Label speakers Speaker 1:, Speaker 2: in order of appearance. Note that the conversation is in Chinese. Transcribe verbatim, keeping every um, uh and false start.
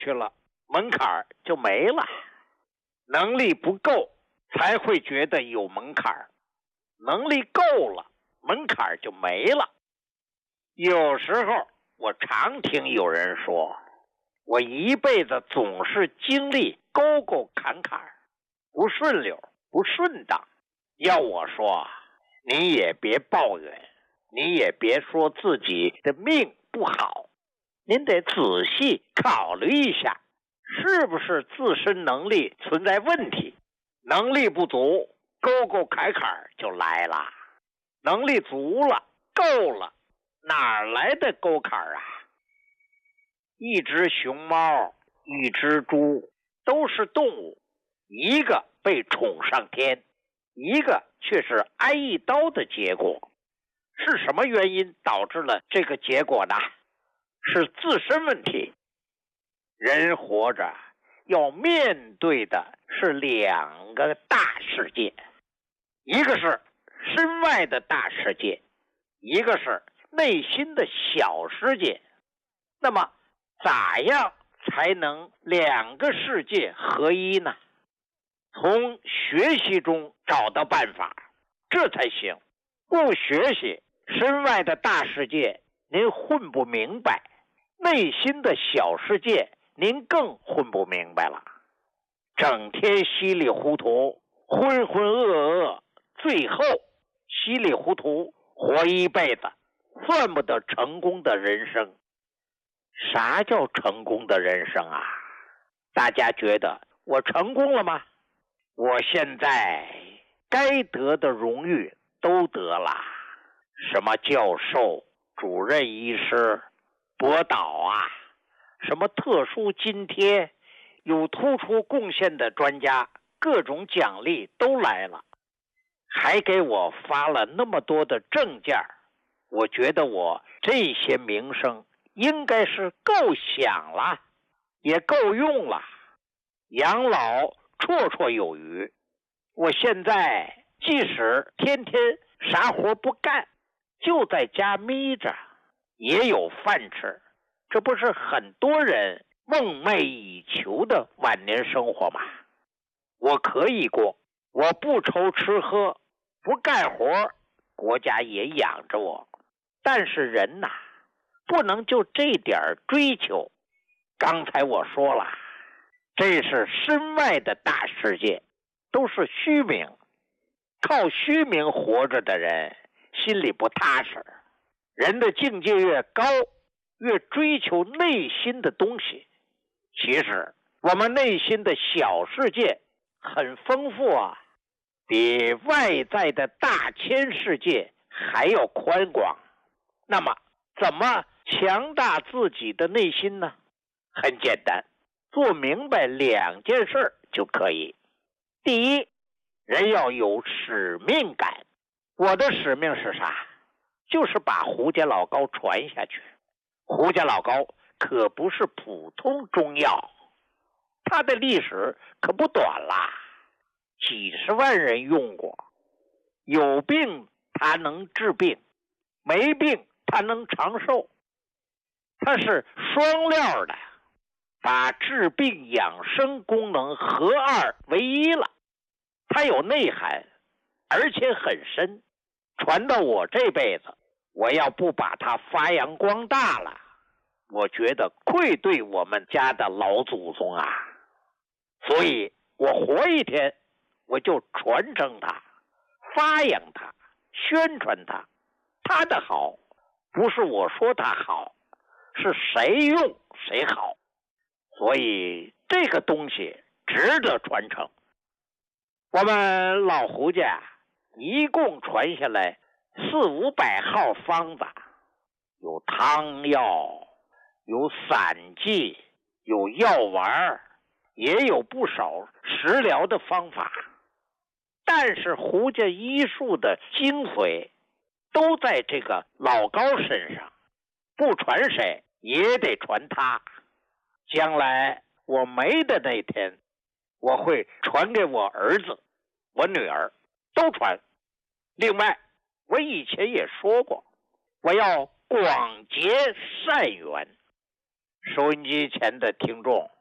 Speaker 1: 去了，门槛就没了。能力不够才会觉得有门槛，能力够了，门槛就没了。有时候我常听有人说，我一辈子总是经历沟沟坎坎，不顺溜，不顺当。要我说，你也别抱怨，你也别说自己的命不好，您得仔细考虑一下，是不是自身能力存在问题。能力不足，沟沟坎坎就来了。能力足了，够了，哪来的沟坎啊？一只熊猫，一只猪，都是动物，一个被宠上天，一个却是挨一刀的结果。是什么原因导致了这个结果呢？是自身问题。人活着要面对的是两个大世界，一个是身外的大世界，一个是内心的小世界。那么咋样才能两个世界合一呢？从学习中找到办法，这才行。不学习，身外的大世界您混不明白，内心的小世界您更混不明白了。整天稀里糊涂，浑浑噩噩，最后稀里糊涂活一辈子，算不得成功的人生。啥叫成功的人生啊？大家觉得我成功了吗？我现在该得的荣誉都得了，什么教授、主任医师、博导啊，什么特殊津贴，有突出贡献的专家，各种奖励都来了，还给我发了那么多的证件。我觉得我这些名声应该是够响了，也够用了，养老绰绰有余。我现在即使天天啥活不干，就在家眯着，也有饭吃。这不是很多人梦寐以求的晚年生活吗？我可以过，我不愁吃喝，不干活，国家也养着我。但是人呐，不能就这点追求。刚才我说了，这是身外的大世界，都是虚名。靠虚名活着的人心里不踏实。人的境界越高，越追求内心的东西。其实我们内心的小世界很丰富啊，比外在的大千世界还要宽广。那么怎么强大自己的内心呢？很简单，做明白两件事就可以。第一，人要有使命感。我的使命是啥？就是把胡家老高传下去。胡家老高可不是普通中药，它的历史可不短啦，几十万人用过。有病它能治病，没病它能长寿。它是双料的，把治病养生功能合二为一了。它有内涵，而且很深。传到我这辈子，我要不把它发扬光大了，我觉得愧对我们家的老祖宗啊。所以我活一天，我就传承它，发扬它，宣传它。它的好不是我说它好，是谁用谁好。所以这个东西值得传承。我们老胡家一共传下来四五百号方子，有汤药，有散剂，有药丸，也有不少食疗的方法。但是胡家医术的精髓都在这个老高身上，不传谁也得传他。将来我没的那天，我会传给我儿子，我女儿，都传。另外，我以前也说过，我要广结善缘。 收音机前的听众，